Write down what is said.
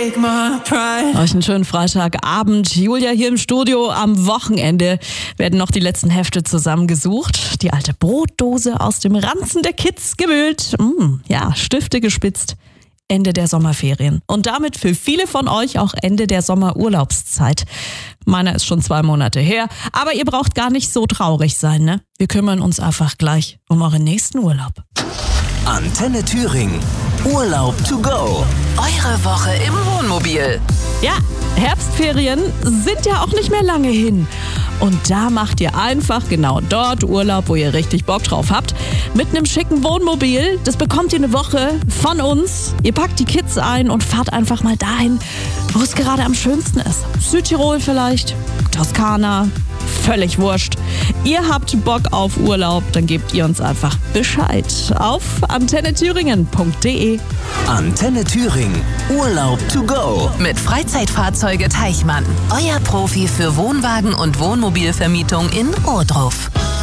take my pride. Euch einen schönen Freitagabend. Julia hier im Studio. Am Wochenende werden noch die letzten Hefte zusammengesucht. Die alte Brotdose aus dem Ranzen der Kids gewühlt. Stifte gespitzt. Ende der Sommerferien. Und damit für viele von euch auch Ende der Sommerurlaubszeit. Meiner ist schon 2 Monate her, aber ihr braucht gar nicht so traurig sein, ne? Wir kümmern uns einfach gleich um euren nächsten Urlaub. Antenne Thüringen. Urlaub to go. Eure Woche im Wohnmobil. Ja, Herbstferien sind ja auch nicht mehr lange hin. Und da macht ihr einfach genau dort Urlaub, wo ihr richtig Bock drauf habt. Mit einem schicken Wohnmobil. Das bekommt ihr eine Woche von uns. Ihr packt die Kids ein und fahrt einfach mal dahin, wo es gerade am schönsten ist. Südtirol vielleicht, Toskana, völlig wurscht. Ihr habt Bock auf Urlaub, dann gebt ihr uns einfach Bescheid auf antennethüringen.de. Antenne Thüringen. Urlaub to go. Mit Freizeitfahrzeuge Teichmann. Euer Profi für Wohnwagen und Wohnmobilvermietung in Ohrdruf.